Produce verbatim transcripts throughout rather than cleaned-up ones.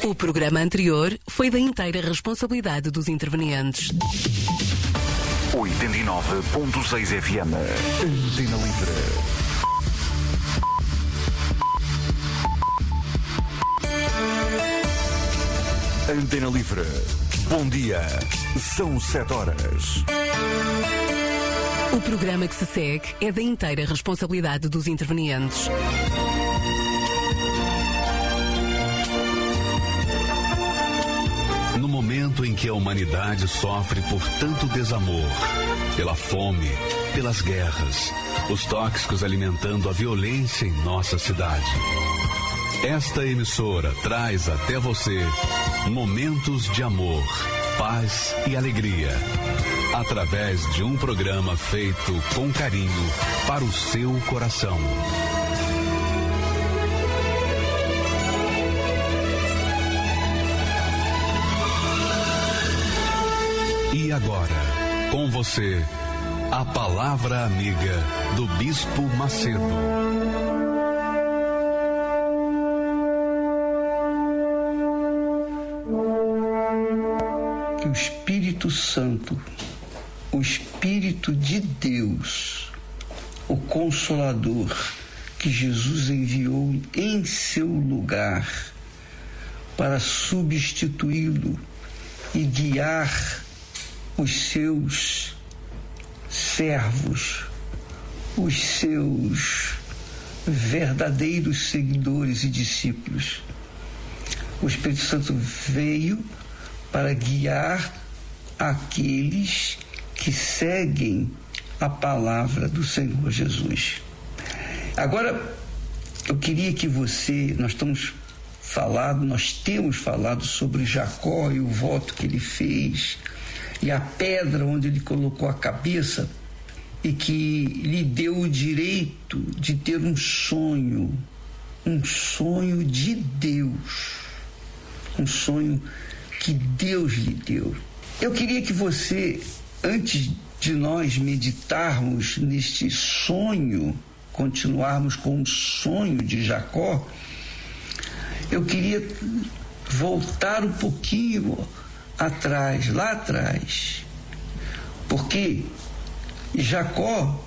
O programa anterior foi da inteira responsabilidade dos intervenientes. oitenta e nove ponto seis F M. Antena Livre. Antena Livre. Bom dia. São sete horas. O programa que se segue é da inteira responsabilidade dos intervenientes. No momento em que a humanidade sofre por tanto desamor, pela fome, pelas guerras, os tóxicos alimentando a violência em nossa cidade, esta emissora traz até você momentos de amor, paz e alegria, através de um programa feito com carinho para o seu coração. E agora, com você, a palavra amiga do Bispo Macedo. Que o Espírito Santo, o Espírito de Deus, o Consolador que Jesus enviou em seu lugar para substituí-lo e guiar os seus servos, os seus verdadeiros seguidores e discípulos. O Espírito Santo veio para guiar aqueles que seguem a palavra do Senhor Jesus. Agora, eu queria que você, nós estamos falando, nós temos falado sobre Jacó e o voto que ele fez, e a pedra onde ele colocou a cabeça, e que lhe deu o direito de ter um sonho, um sonho de Deus, um sonho que Deus lhe deu. Eu queria que você, antes de nós meditarmos neste sonho, continuarmos com o sonho de Jacó, eu queria voltar um pouquinho atrás, lá atrás, porque Jacó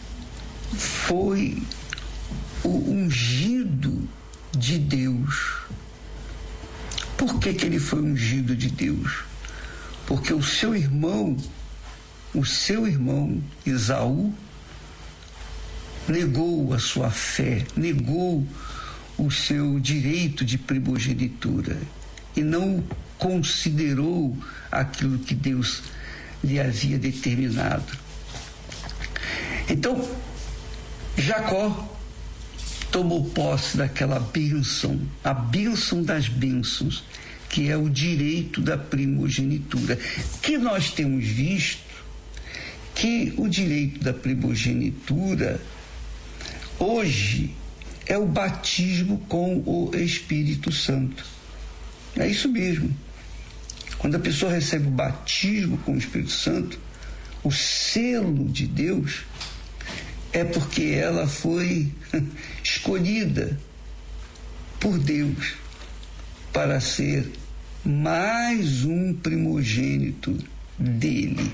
foi o ungido de Deus. Por que que ele foi ungido de Deus? Porque o seu irmão, o seu irmão Esaú, negou a sua fé, negou o seu direito de primogenitura e não considerou aquilo que Deus lhe havia determinado. Então, Jacó tomou posse daquela bênção, a bênção das bênçãos, que é o direito da primogenitura, que nós temos visto que o direito da primogenitura hoje é o batismo com o Espírito Santo. É isso mesmo. Quando a pessoa recebe o batismo com o Espírito Santo, o selo de Deus, é porque ela foi escolhida por Deus para ser mais um primogênito dele.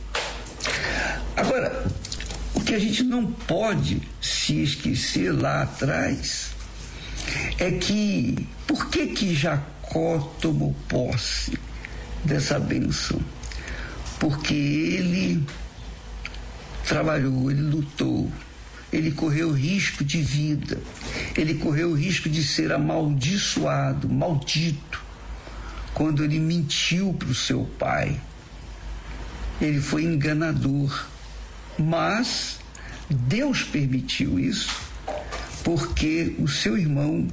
Agora, o que a gente não pode se esquecer lá atrás é que, por que que Jacó tomou posse dessa bênção? Porque ele trabalhou, ele lutou, ele correu risco de vida, ele correu o risco de ser amaldiçoado, maldito, quando ele mentiu para o seu pai. Ele foi enganador, mas Deus permitiu isso porque o seu irmão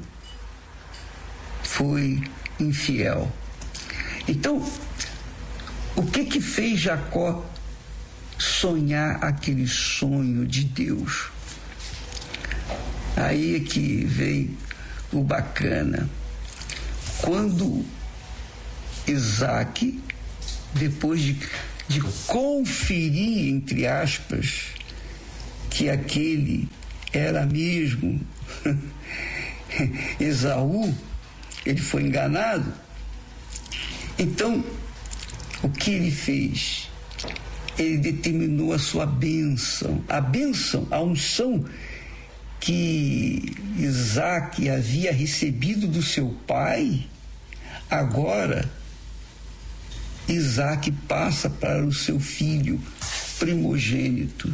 foi infiel. Então, o que que fez Jacó sonhar aquele sonho de Deus? Aí é que vem o bacana. Quando Isaac, depois de, de conferir, entre aspas, que aquele era mesmo Esaú, ele foi enganado. Então, o que ele fez? Ele determinou a sua bênção, a bênção, a unção que Isaac havia recebido do seu pai. Agora, Isaac passa para o seu filho primogênito.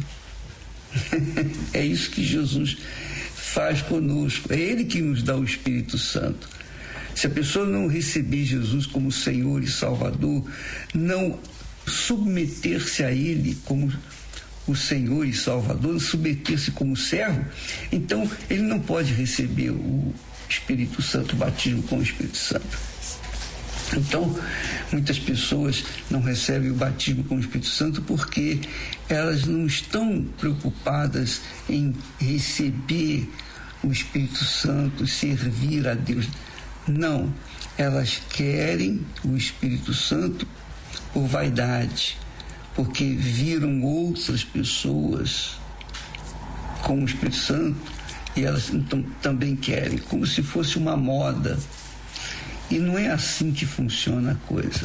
É isso que Jesus faz conosco. É Ele que nos dá o Espírito Santo. Se a pessoa não receber Jesus como Senhor e Salvador, não submeter-se a Ele como o Senhor e Salvador, submeter-se como servo, então ele não pode receber o Espírito Santo, o batismo com o Espírito Santo. Então, muitas pessoas não recebem o batismo com o Espírito Santo porque elas não estão preocupadas em receber o Espírito Santo, servir a Deus. Não, elas querem o Espírito Santo por vaidade, porque viram outras pessoas com o Espírito Santo e elas então também querem, como se fosse uma moda. E não é assim que funciona a coisa.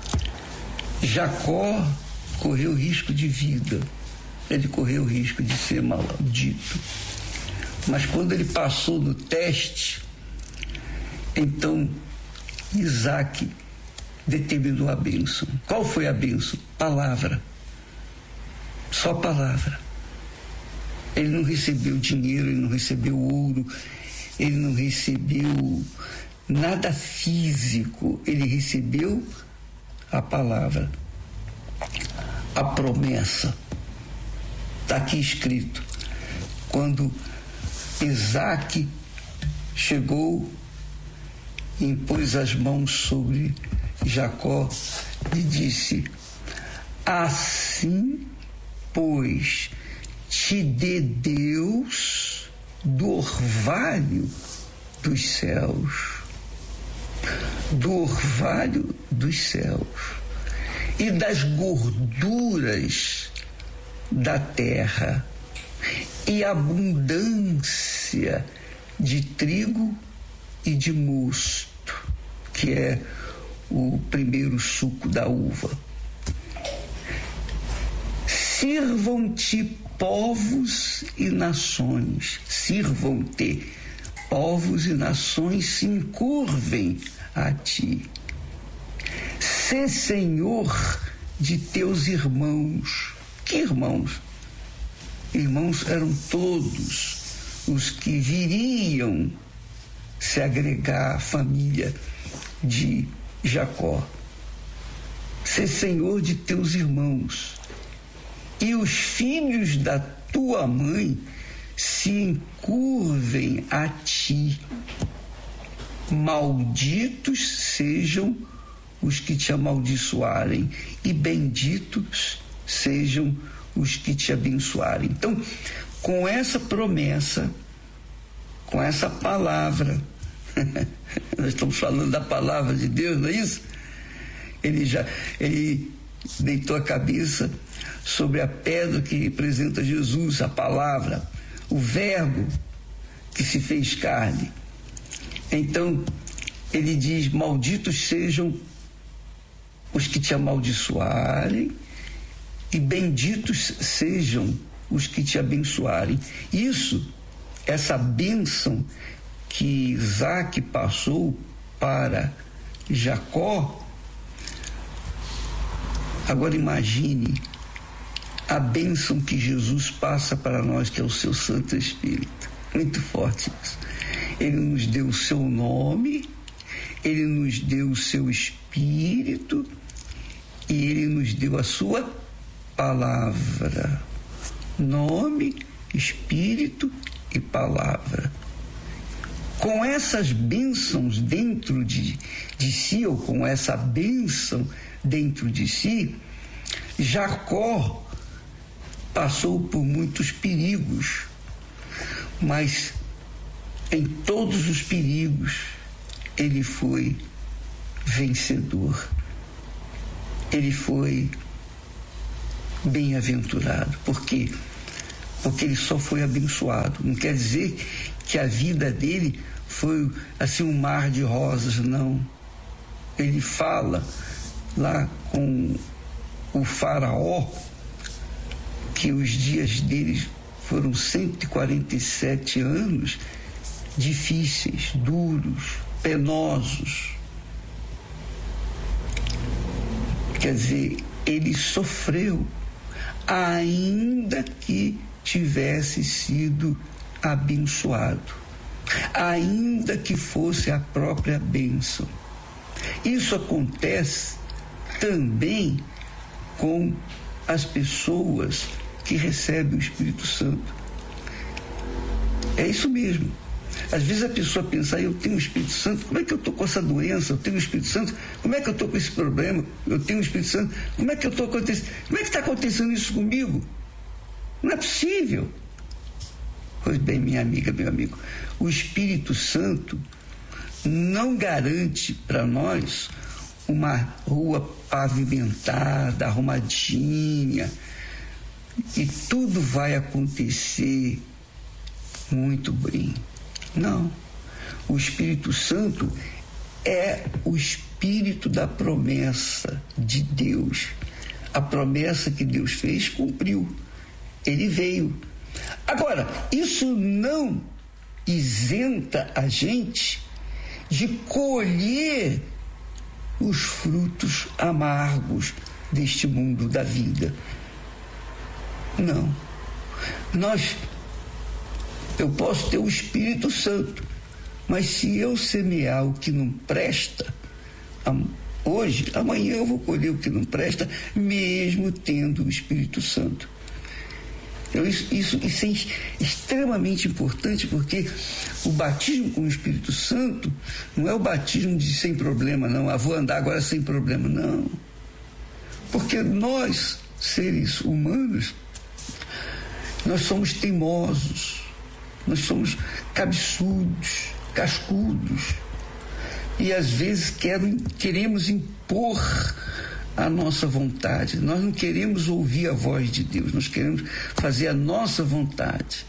Jacó correu risco de vida, ele correu risco de ser maldito. Mas quando ele passou no teste, então Isaac determinou a bênção. Qual foi a bênção? Palavra. Só palavra. Ele não recebeu dinheiro, ele não recebeu ouro, ele não recebeu nada físico, ele recebeu a palavra, a promessa. Está aqui escrito. Quando Isaac chegou, impôs as mãos sobre Jacó e disse: assim, pois, te dê Deus do orvalho dos céus, do orvalho dos céus e das gorduras da terra e abundância de trigo e de mosto, que é o primeiro suco da uva. Sirvam-te povos e nações, sirvam-te povos e nações, se encurvem a ti. Sê senhor de teus irmãos. Que irmãos? Irmãos eram todos os que viriam se agregar à família de Jacó. Sê senhor de teus irmãos. E os filhos da tua mãe se encurvem a ti. Malditos sejam os que te amaldiçoarem, e benditos sejam os que te abençoarem. Então, com essa promessa, com essa palavra, nós estamos falando da palavra de Deus, não é isso? Ele já, ele deitou a cabeça sobre a pedra que representa Jesus, a palavra, o verbo que se fez carne. Então, ele diz: malditos sejam os que te amaldiçoarem, e benditos sejam os que te abençoarem. Isso, essa bênção que Isaac passou para Jacó, agora imagine a bênção que Jesus passa para nós, que é o seu Santo Espírito. Muito forte isso. Ele nos deu o seu nome, ele nos deu o seu Espírito e ele nos deu a sua palavra. Nome, Espírito e palavra. Com essas bênçãos dentro de, de si, ou com essa bênção dentro de si, Jacó passou por muitos perigos, mas em todos os perigos ele foi vencedor, ele foi bem-aventurado. Por quê? Porque ele só foi abençoado. Não quer dizer que a vida dele foi assim um mar de rosas, não. Ele fala lá com o faraó que os dias deles foram cento e quarenta e sete anos difíceis, duros, penosos. Quer dizer, ele sofreu, ainda que tivesse sido abençoado, ainda que fosse a própria bênção. Isso acontece também com as pessoas que recebem o Espírito Santo. É isso mesmo. Às vezes a pessoa pensa, eu tenho o Espírito Santo, como é que eu estou com essa doença? Eu tenho o Espírito Santo, como é que eu estou com esse problema? Eu tenho o Espírito Santo, como é que eu estou acontecendo? Como é que está acontecendo isso comigo? Não é possível. Pois bem, minha amiga, meu amigo, o Espírito Santo não garante para nós uma rua pavimentada, arrumadinha, e tudo vai acontecer muito bem. Não. O Espírito Santo é o Espírito da promessa de Deus. A promessa que Deus fez, cumpriu. Ele veio. Agora, isso não isenta a gente de colher os frutos amargos deste mundo da vida. Não. Nós, eu posso ter o Espírito Santo, mas se eu semear o que não presta, hoje, amanhã eu vou colher o que não presta, mesmo tendo o Espírito Santo. Então, isso, isso, isso é extremamente importante, porque o batismo com o Espírito Santo não é o batismo de sem problema, não. Ah, vou andar agora sem problema, não. Porque nós, seres humanos, nós somos teimosos, nós somos cabeçudos, cascudos, e às vezes quero, queremos impor a nossa vontade. Nós não queremos ouvir a voz de Deus, nós queremos fazer a nossa vontade.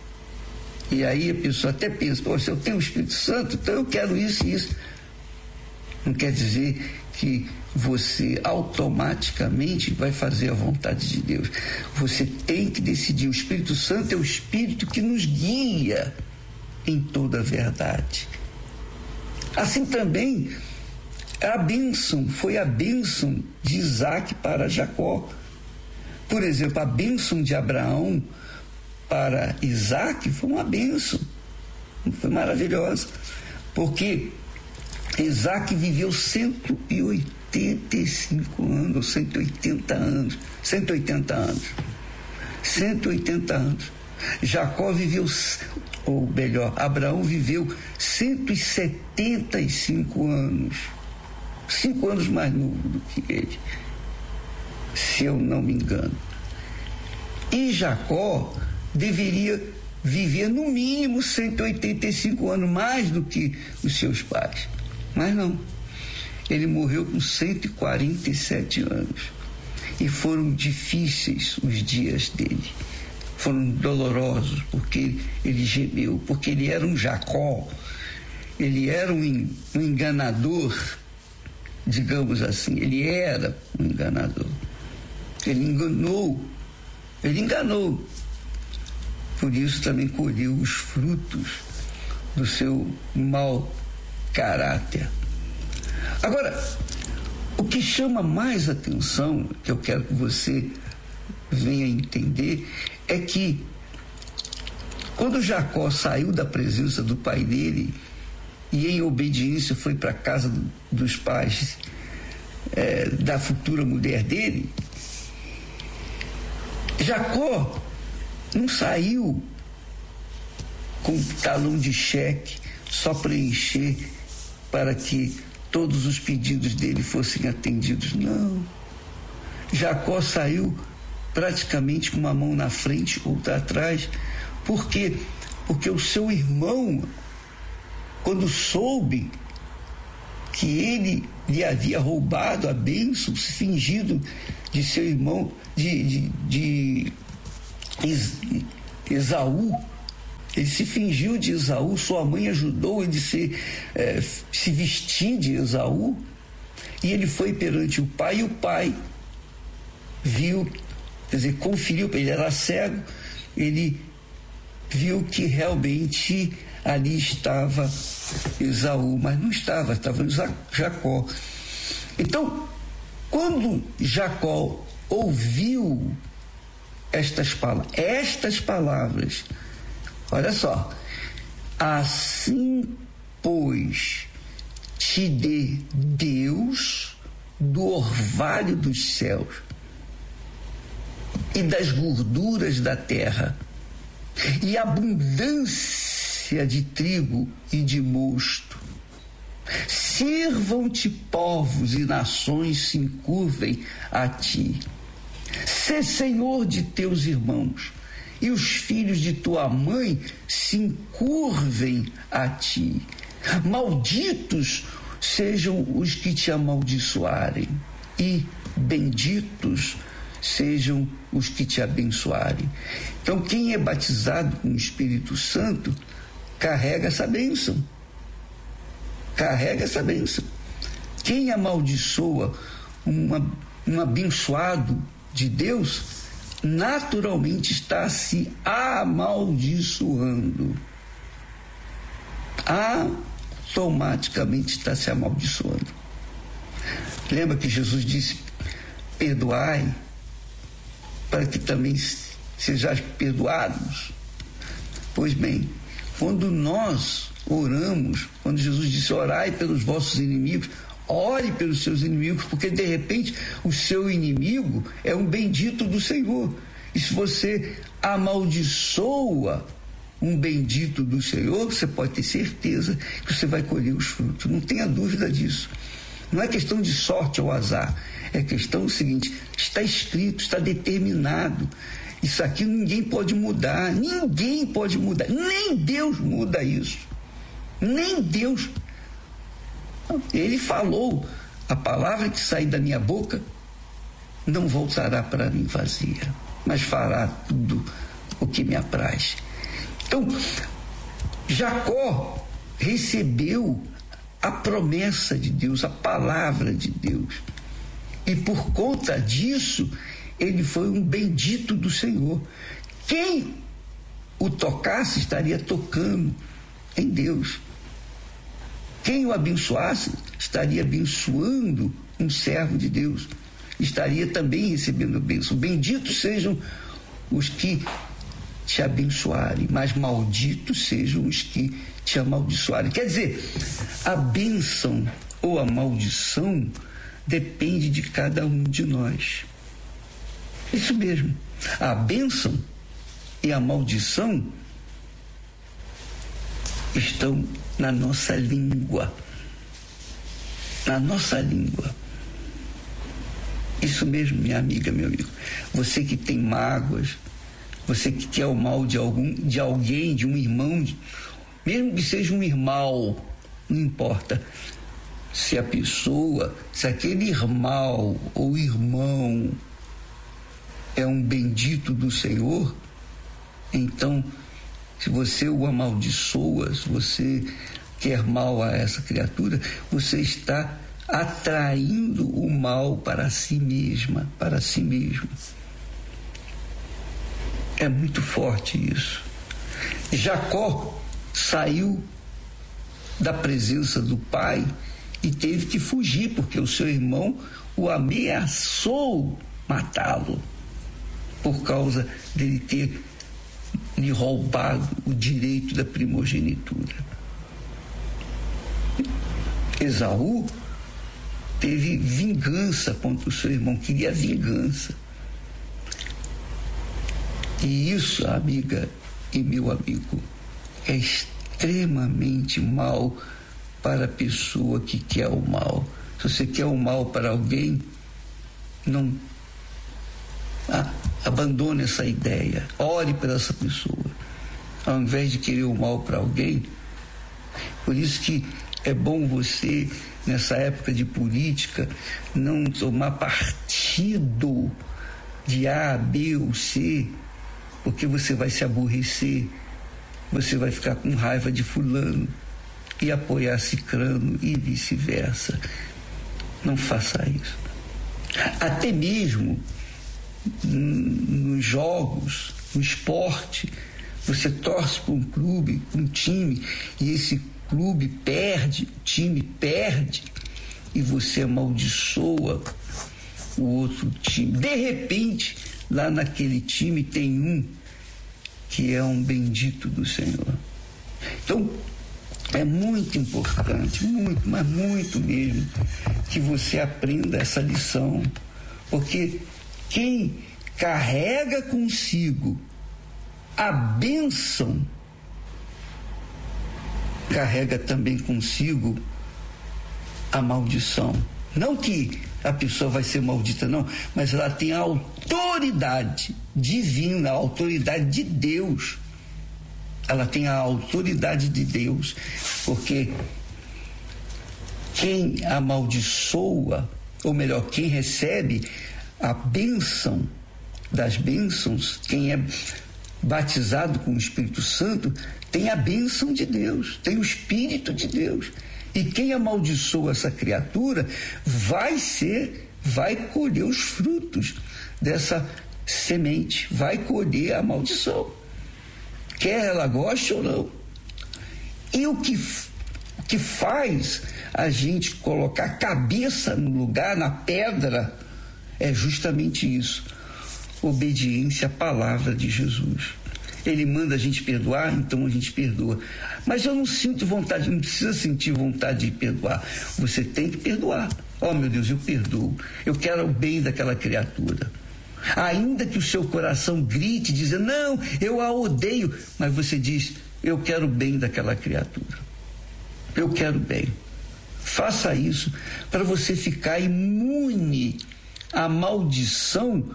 E aí a pessoa até pensa, poxa, eu tenho o Espírito Santo, então eu quero isso e isso. Não quer dizer que você automaticamente vai fazer a vontade de Deus. Você tem que decidir. O Espírito Santo é o Espírito que nos guia em toda a verdade. Assim também, a bênção, foi a bênção de Isaac para Jacó. Por exemplo, a bênção de Abraão para Isaac foi uma bênção, foi maravilhosa, porque Isaac viveu cento e oitenta e cinco anos, ou cento e oitenta anos, cento e oitenta anos, cento e oitenta anos. Jacó viveu, ou melhor, Abraão viveu cento e setenta e cinco anos. Cinco anos mais novo do que ele, se eu não me engano. E Jacó deveria viver no mínimo cento e oitenta e cinco anos, mais do que os seus pais. Mas não. Ele morreu com cento e quarenta e sete anos. E foram difíceis os dias dele. Foram dolorosos, porque ele gemeu, porque ele era um Jacó. Ele era um, um enganador, digamos assim. Ele era um enganador. Ele enganou. Ele enganou. Por isso também colheu os frutos do seu mau caráter. Agora, o que chama mais atenção, que eu quero que você venha entender, é que quando Jacó saiu da presença do pai dele e em obediência foi para a casa dos pais é, da futura mulher dele, Jacó não saiu com talão de cheque só preencher para que todos os pedidos dele fossem atendidos. Não. Jacó saiu praticamente com uma mão na frente, outra atrás. Por quê? Porque o seu irmão, quando soube que ele lhe havia roubado a bênção, se fingido de seu irmão, de, de, de Esaú, Ele se fingiu de Esaú, sua mãe ajudou ele a se, é, se vestir de Esaú, e ele foi perante o pai, e o pai viu, quer dizer, conferiu, ele era cego, ele viu que realmente ali estava Esaú, mas não estava, estava Jacó. Então, quando Jacó ouviu estas palavras, estas palavras, olha só, assim, pois, te dê Deus do orvalho dos céus e das gorduras da terra, e abundância de trigo e de mosto. Sirvam-te povos e nações se encurvem a ti. Sê senhor de teus irmãos, e os filhos de tua mãe se encurvem a ti. Malditos sejam os que te amaldiçoarem, e benditos sejam os que te abençoarem. Então, quem é batizado com o Espírito Santo carrega essa bênção. Carrega essa bênção. Quem amaldiçoa uma, um abençoado de Deus, naturalmente está se amaldiçoando. Automaticamente está se amaldiçoando. Lembra que Jesus disse: perdoai, para que também sejais perdoados? Pois bem, quando nós oramos, quando Jesus disse: orai pelos vossos inimigos, ore pelos seus inimigos, porque de repente o seu inimigo é um bendito do Senhor. E se você amaldiçoa um bendito do Senhor, você pode ter certeza que você vai colher os frutos. Não tenha dúvida disso. Não é questão de sorte ou azar. É questão seguinte: está escrito, está determinado. Isso aqui ninguém pode mudar. Ninguém pode mudar. Nem Deus muda isso. Nem Deus. Ele falou: a palavra que sair da minha boca não voltará para mim vazia, mas fará tudo o que me apraz. Então, Jacó recebeu a promessa de Deus, a palavra de Deus, e por conta disso ele foi um bendito do Senhor. Quem o tocasse estaria tocando em Deus. Quem o abençoasse estaria abençoando um servo de Deus, estaria também recebendo a bênção. Benditos sejam os que te abençoarem, mas malditos sejam os que te amaldiçoarem. Quer dizer, a bênção ou a maldição depende de cada um de nós. Isso mesmo. A bênção e a maldição estão na nossa língua. Na nossa língua. Isso mesmo, minha amiga, meu amigo. Você que tem mágoas, você que quer o mal de algum, de alguém, de um irmão, mesmo que seja um irmão, não importa se a pessoa, se aquele irmão ou irmão é um bendito do Senhor, então, se você o amaldiçoa, se você quer mal a essa criatura, você está atraindo o mal para si mesma, para si mesmo. É muito forte isso. Jacó saiu da presença do pai e teve que fugir, porque o seu irmão o ameaçou matá-lo por causa dele ter lhe roubado o direito da primogenitura. Esaú teve vingança contra o seu irmão, queria vingança. E isso, amiga e meu amigo, é extremamente mal para a pessoa que quer o mal. Se você quer o mal para alguém, não ah, abandone essa ideia. Ore para essa pessoa, ao invés de querer o mal para alguém. Por isso que é bom você, nessa época de política, não tomar partido de A, B ou C, porque você vai se aborrecer você vai ficar com raiva de fulano e apoiar cicrano e vice-versa. Não faça isso. Até mesmo nos jogos, no esporte, você torce para um clube, um time, e esse clube perde, o time perde, e você amaldiçoa o outro time. De repente, lá naquele time tem um que é um bendito do Senhor. Então, é muito importante, muito, mas muito mesmo, que você aprenda essa lição, porque quem carrega consigo a bênção, carrega também consigo a maldição. Não que a pessoa vai ser maldita, não, mas ela tem a autoridade divina, a autoridade de Deus. Ela tem a autoridade de Deus, porque quem amaldiçoa, ou melhor, quem recebe a bênção das bênçãos, quem é batizado com o Espírito Santo, tem a bênção de Deus, tem o Espírito de Deus. E quem amaldiçoa essa criatura vai ser, vai colher os frutos dessa semente, vai colher a maldição, quer ela goste ou não. E o que, o que faz a gente colocar a cabeça no lugar, na pedra, é justamente isso: obediência à palavra de Jesus. Ele manda a gente perdoar, então a gente perdoa. Mas eu não sinto vontade, não precisa sentir vontade de perdoar. Você tem que perdoar. Oh, meu Deus, eu perdoo. Eu quero o bem daquela criatura. Ainda que o seu coração grite, dizendo, não, eu a odeio, mas você diz, eu quero o bem daquela criatura. Eu quero bem. Faça isso para você ficar imune à maldição,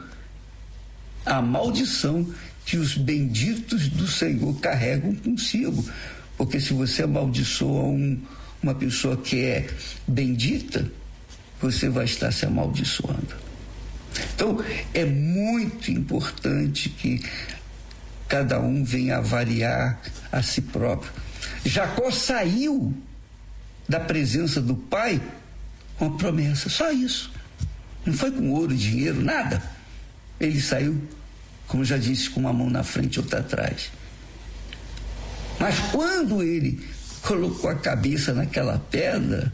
à maldição que os benditos do Senhor carregam consigo. Porque se você amaldiçoa um, uma pessoa que é bendita, você vai estar se amaldiçoando. Então, é muito importante que cada um venha avaliar a si próprio. Jacó saiu da presença do pai com a promessa, só isso. Não foi com ouro, dinheiro, nada. Ele saiu, como já disse, com uma mão na frente e outra atrás. Mas quando ele colocou a cabeça naquela pedra,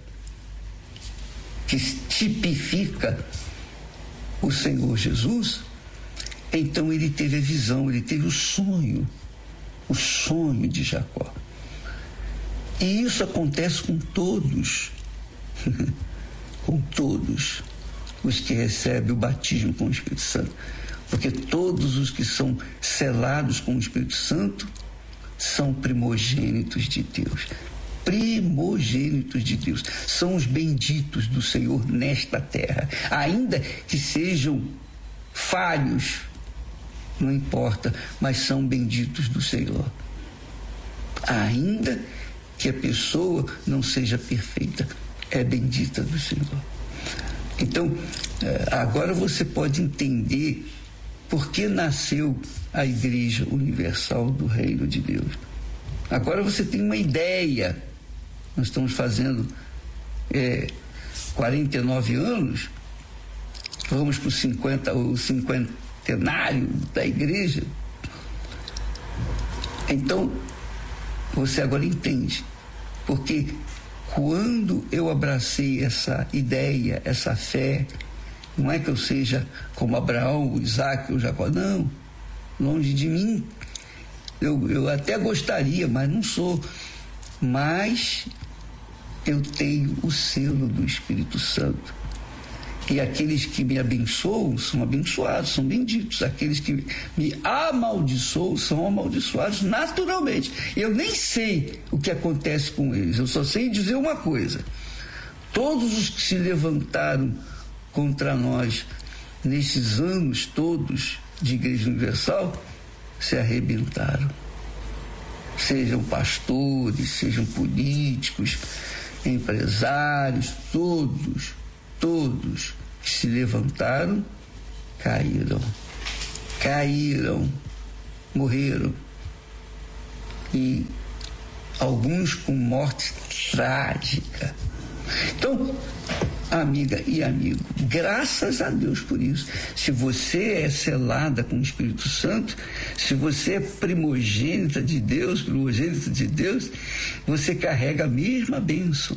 que tipifica o Senhor Jesus, então ele teve a visão, ele teve o sonho, o sonho de Jacó. E isso acontece com todos, com todos os que recebem o batismo com o Espírito Santo, porque todos os que são selados com o Espírito Santo são primogênitos de Deus. Primogênitos de Deus, são os benditos do Senhor nesta terra, ainda que sejam falhos, não importa, mas são benditos do Senhor, ainda que a pessoa não seja perfeita, é bendita do Senhor. Então, agora você pode entender por que nasceu a Igreja Universal do Reino de Deus. Agora você tem uma ideia. Nós estamos fazendo é, quarenta e nove anos, vamos para o cinquenta, o cinquentenário da igreja. Então, você agora entende, porque quando eu abracei essa ideia, essa fé, não é que eu seja como Abraão, Isaac ou Jacó, não, longe de mim. Eu, eu até gostaria, mas não sou. Mas eu tenho o selo do Espírito Santo. E aqueles que me abençoam são abençoados, são benditos. Aqueles que me amaldiçoam são amaldiçoados naturalmente. Eu nem sei o que acontece com eles, eu só sei dizer uma coisa: todos os que se levantaram contra nós nesses anos todos de Igreja Universal se arrebentaram. Sejam pastores, sejam políticos, empresários, todos, todos que se levantaram, caíram, caíram, morreram. e alguns com morte trágica. Então, amiga e amigo, graças a Deus por isso. Se você é selada com o Espírito Santo, se você é primogênita de Deus, primogênita de Deus, você carrega a mesma bênção.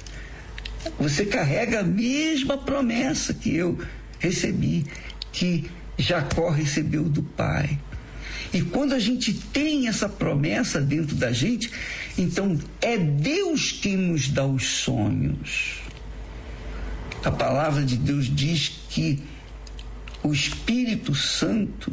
Você carrega a mesma promessa que eu recebi, que Jacó recebeu do pai. E quando a gente tem essa promessa dentro da gente, então é Deus quem nos dá os sonhos. A palavra de Deus diz que o Espírito Santo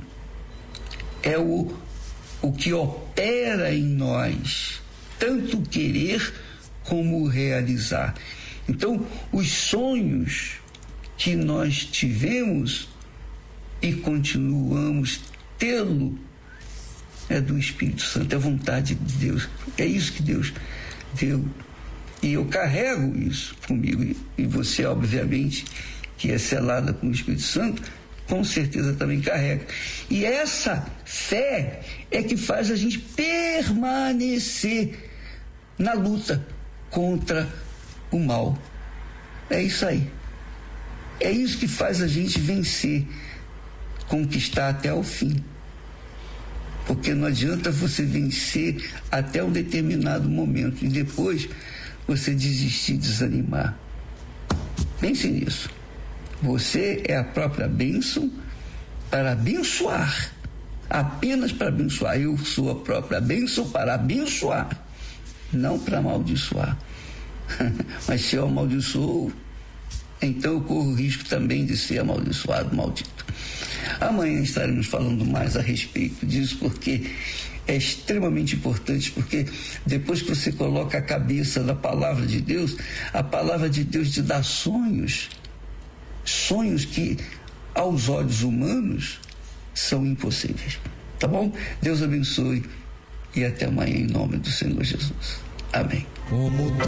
é o, o que opera em nós, tanto o querer como o realizar. Então, os sonhos que nós tivemos e continuamos tê-lo é do Espírito Santo, é a vontade de Deus. É isso que Deus deu. E eu carrego isso comigo. E você, obviamente, que é selada com o Espírito Santo, com certeza também carrega. E essa fé é que faz a gente permanecer na luta contra o mal. É isso aí. É isso que faz a gente vencer, conquistar até o fim. Porque não adianta você vencer até um determinado momento e depois você desistir, desanimar. Pense nisso. Você é a própria bênção para abençoar. Apenas para abençoar. Eu sou a própria bênção para abençoar, não para amaldiçoar. Mas se eu amaldiçoo, então eu corro o risco também de ser amaldiçoado, maldito. Amanhã estaremos falando mais a respeito disso, porque é extremamente importante, porque depois que você coloca a cabeça na palavra de Deus, a palavra de Deus te dá sonhos, sonhos que aos olhos humanos são impossíveis. Tá bom? Deus abençoe e até amanhã em nome do Senhor Jesus. Amém.